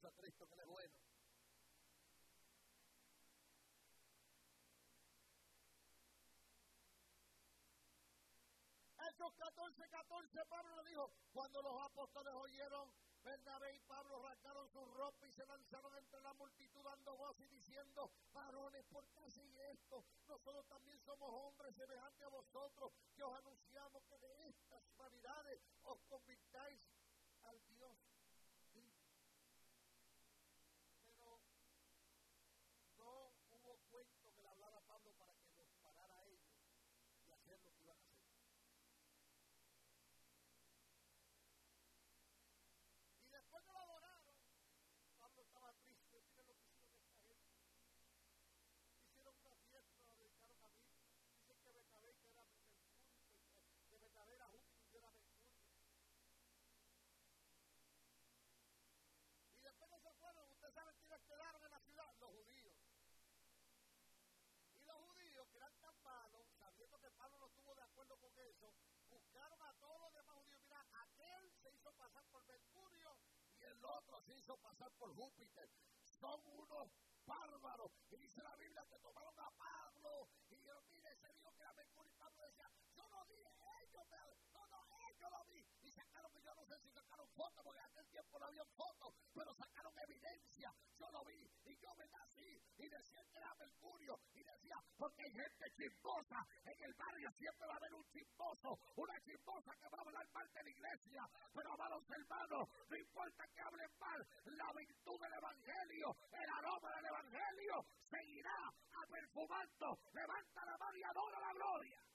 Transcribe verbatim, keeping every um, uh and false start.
aplauso a Cristo, que Él es bueno. Hechos catorce, catorce, Pablo le dijo, cuando los apóstoles oyeron, Bernabé y Pablo rasgaron su ropa y se lanzaron entre la multitud dando voz y diciendo, varones, ¿por qué hacéis esto? Nosotros también somos hombres semejantes a vosotros, que os anunciamos que de estas vanidades os convirtáis al Dios vivo. Pero no hubo cuento que le hablara a Pablo para que los parara a ellos y hacer lo que iban a hacer. Después que lo adoraron, Pablo estaba triste. Miren lo que hicieron esta gente. Hicieron una fiesta, la dedicaron a mí. Dicen que Bernabé que era Mercurio, que Bernabé era Júpiter y yo era Mercurio. Y después que se fueron, ustedes saben quiénes quedaron en la ciudad, los judíos. Y los judíos, que eran tan malos, sabiendo que Pablo no estuvo de acuerdo con eso, buscaron a todos los demás judíos. Mira, aquel se hizo pasar por Mercurio y el otro se hizo pasar por Júpiter. Son unos bárbaros. Y dice la Biblia que tomaron a Pablo y dijeron, mire, ese dijo que era Mercurio. Y Pablo decía, yo no dije, ellos me, no, no, ellos lo vi. Y sacaron, yo no sé si sacaron fotos, porque en aquel tiempo no había fotos, pero sacaron evidencia. Yo lo vi y yo me nací y decían que era Mercurio. Y decía, porque hay gente chismosa en el barrio, siempre va a haber un chismoso, una chismosa que va a hablar mal de la iglesia. Pero amados hermanos, no importa que hablen mal, la virtud del evangelio, el aroma del evangelio seguirá aperfumando. Levanta la mano y adora la gloria.